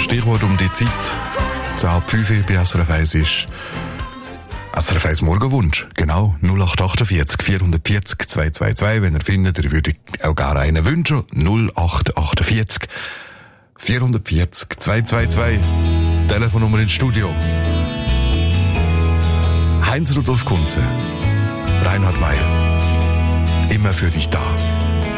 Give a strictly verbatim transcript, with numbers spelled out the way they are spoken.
Stichwort um die Zeit. Zu halb fünf bei S R F eins ist S R F eins Morgenwunsch. Genau, null acht achtundvierzig vierhundertvierzig zweihundertzweiundzwanzig. Wenn ihr findet, ihr würdet auch gerne einen wünschen. null acht achtundvierzig vierhundertvierzig zweihundertzweiundzwanzig. Telefonnummer ins Studio. Heinz Rudolf Kunze, Reinhard Meier. Immer für dich da.